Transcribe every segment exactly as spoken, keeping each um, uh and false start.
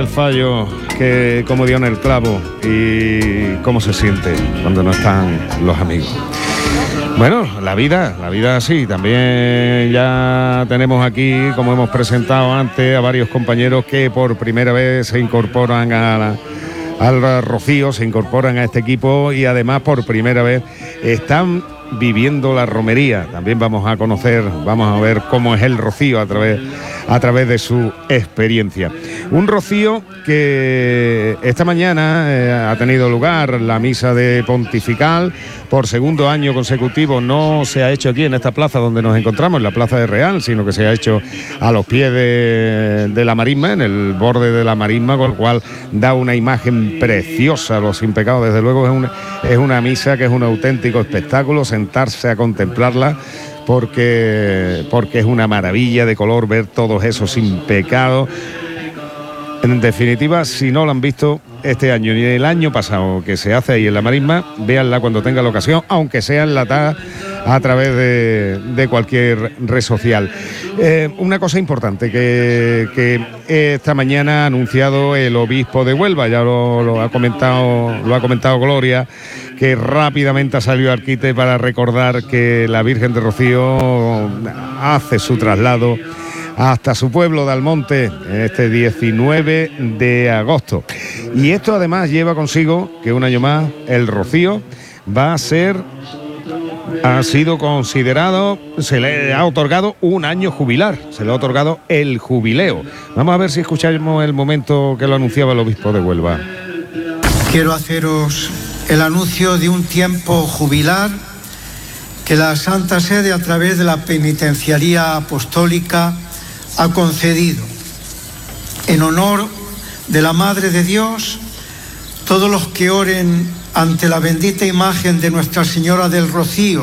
Fallo, que como dio en el clavo y cómo se siente cuando no están los amigos. Bueno, la vida, la vida así. También ya tenemos aquí, como hemos presentado antes, a varios compañeros que por primera vez se incorporan a la, al Rocío, se incorporan a este equipo y además por primera vez están viviendo la romería. También vamos a conocer, vamos a ver cómo es el Rocío a través, a través de su experiencia. Un Rocío que esta mañana eh, ha tenido lugar la misa de pontifical. Por segundo año consecutivo no se ha hecho aquí en esta plaza donde nos encontramos, en la plaza de Real, sino que se ha hecho a los pies de, de la marisma, en el borde de la marisma, con lo cual da una imagen preciosa. Los Sin Pecado, desde luego, es una, es una misa que es un auténtico espectáculo, sentarse a contemplarla, porque, porque es una maravilla de color ver todos esos Sin Pecado. En definitiva, si no lo han visto este año ni el año pasado que se hace ahí en la marisma, véanla cuando tenga la ocasión, aunque sea enlatada a través de, de cualquier red social. Eh, una cosa importante que, que esta mañana ha anunciado el obispo de Huelva, ya lo, lo ha comentado, lo ha comentado Gloria, que rápidamente ha salido al quite para recordar que la Virgen de Rocío hace su traslado hasta su pueblo de Almonte este diecinueve de agosto. Y esto además lleva consigo que un año más el Rocío va a ser, ha sido considerado, se le ha otorgado un año jubilar, se le ha otorgado el jubileo. Vamos a ver si escuchamos el momento que lo anunciaba el obispo de Huelva. Quiero haceros el anuncio de un tiempo jubilar que la Santa Sede, a través de la Penitenciaría Apostólica, ha concedido en honor de la Madre de Dios. Todos los que oren ante la bendita imagen de Nuestra Señora del Rocío,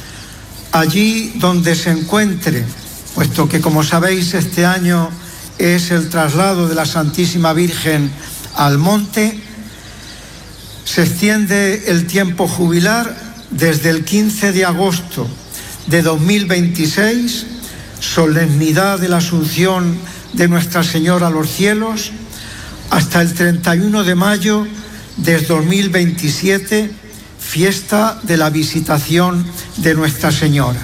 allí donde se encuentre, puesto que, como sabéis, este año es el traslado de la Santísima Virgen al monte, se extiende el tiempo jubilar desde el quince de agosto de dos mil veintiséis, solemnidad de la Asunción de Nuestra Señora a los cielos, hasta el treinta y uno de mayo de dos mil veintisiete, fiesta de la Visitación de Nuestra Señora.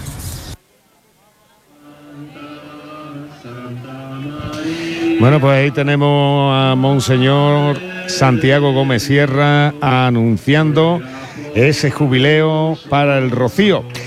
Bueno, pues ahí tenemos a Monseñor Santiago Gómez Sierra anunciando ese jubileo para el Rocío.